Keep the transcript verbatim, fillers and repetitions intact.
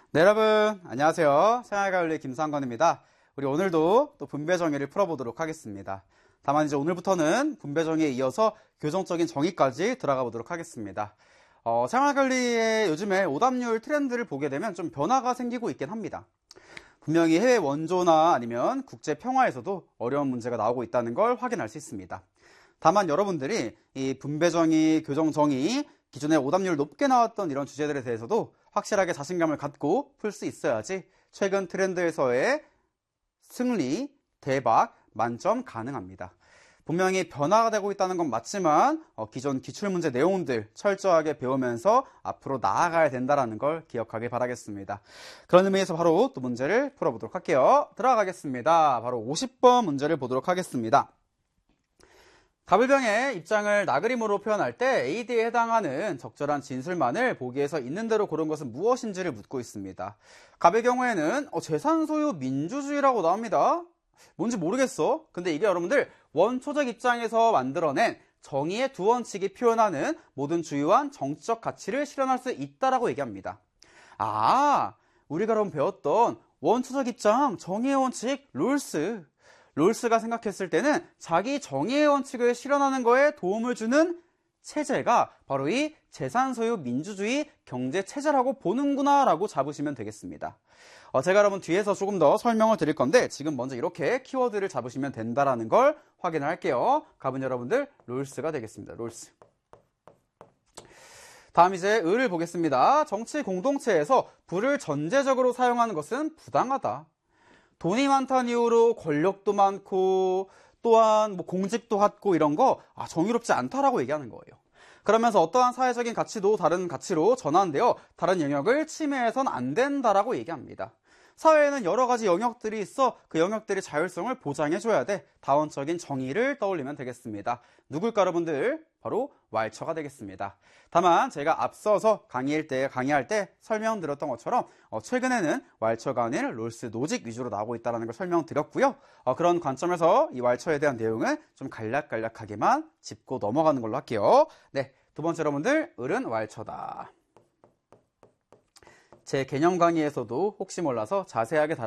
네, 여러분 안녕하세요. 생활관리 김상건입니다. 우리 오늘도 또 분배 정의를 풀어보도록 하겠습니다. 다만 이제 오늘부터는 분배 정의에 이어서 교정적인 정의까지 들어가 보도록 하겠습니다. 어, 생활관리의 요즘에 오답률 트렌드를 보게 되면 좀 변화가 생기고 있긴 합니다. 분명히 해외 원조나 아니면 국제 평화에서도 어려운 문제가 나오고 있다는 걸 확인할 수 있습니다. 다만 여러분들이 이 분배 정의, 교정 정의, 기존에 오답률 높게 나왔던 이런 주제들에 대해서도 확실하게 자신감을 갖고 풀 수 있어야지 최근 트렌드에서의 승리, 대박, 만점 가능합니다. 분명히 변화가 되고 있다는 건 맞지만 어, 기존 기출문제 내용들 철저하게 배우면서 앞으로 나아가야 된다는 걸 기억하길 바라겠습니다. 그런 의미에서 바로 또 문제를 풀어보도록 할게요. 들어가겠습니다. 바로 오십 번 문제를 보도록 하겠습니다. 가불병의 입장을 나그림으로 표현할 때 에이디에 해당하는 적절한 진술만을 보기에서 있는 대로 고른 것은 무엇인지를 묻고 있습니다. 갑의 경우에는 어, 재산 소유 민주주의라고 나옵니다. 뭔지 모르겠어. 근데 이게 여러분들 원초적 입장에서 만들어낸 정의의 두 원칙이 표현하는 모든 주요한 정치적 가치를 실현할 수 있다라고 얘기합니다. 아, 우리가 그럼 배웠던 원초적 입장, 정의의 원칙, 롤스. 롤스가 생각했을 때는 자기 정의의 원칙을 실현하는 거에 도움을 주는 체제가 바로 이 재산 소유 민주주의 경제 체제라고 보는구나 라고 잡으시면 되겠습니다. 어, 제가 여러분 뒤에서 조금 더 설명을 드릴 건데 지금 먼저 이렇게 키워드를 잡으시면 된다라는 걸 확인을 할게요. 갑은 여러분들 롤스가 되겠습니다. 롤스. 다음 이제 을을 보겠습니다. 정치 공동체에서 부를 전제적으로 사용하는 것은 부당하다. 돈이 많다는 이유로 권력도 많고 또한 뭐 공직도 갖고 이런 거 아, 정의롭지 않다라고 얘기하는 거예요. 그러면서 어떠한 사회적인 가치도 다른 가치로 전환되어 다른 영역을 침해해선 안 된다라고 얘기합니다. 사회에는 여러 가지 영역들이 있어 그 영역들의 자율성을 보장해줘야 돼. 다원적인 정의를 떠올리면 되겠습니다. 누굴까 여러분들? 바로 왈처가 되겠습니다. 다만 제가 앞서서 강의할 때, 강의할 때 설명드렸던 것처럼 어, 최근에는 왈처가 아닌 롤스 노직 위주로 나오고 있다는 걸 설명드렸고요. 어, 그런 관점에서 이 왈처에 대한 내용은 좀 간략간략하게만 짚고 넘어가는 걸로 할게요. 네, 두 번째 여러분들, 을은 왈처다. 제 개념 강의에서도 혹시 몰라서 자세하게 다뤄